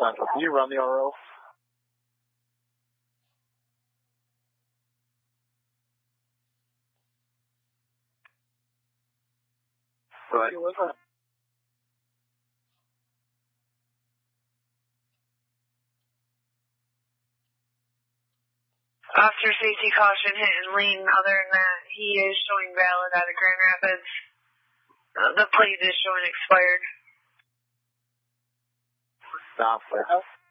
Central, can you run the RO? Right. Officer safety caution, hit and lean. Other than that, he is showing valid out of Grand Rapids. The plate is showing expired. Stop.